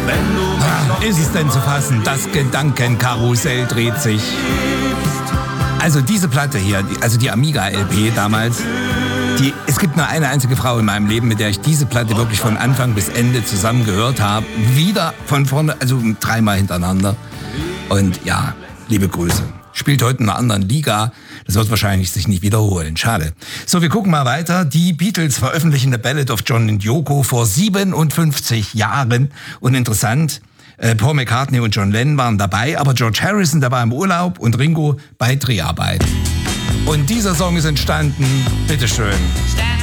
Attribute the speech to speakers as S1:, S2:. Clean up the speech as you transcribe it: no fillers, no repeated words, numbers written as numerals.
S1: Ist es denn zu fassen? Das Gedankenkarussell dreht sich. Also diese Platte hier, also die Amiga-LP damals, es gibt nur eine einzige Frau in meinem Leben, mit der ich diese Platte wirklich von Anfang bis Ende zusammen gehört habe. Wieder von vorne, also 3-mal hintereinander. Und ja, liebe Grüße. Spielt heute in einer anderen Liga. Das wird wahrscheinlich sich nicht wiederholen. Schade. So, wir gucken mal weiter. Die Beatles veröffentlichen The Ballad of John and Yoko vor 57 Jahren. Und interessant, Paul McCartney und John Lennon waren dabei, aber George Harrison, der war im Urlaub und Ringo bei Dreharbeit. Und dieser Song ist entstanden, bitteschön.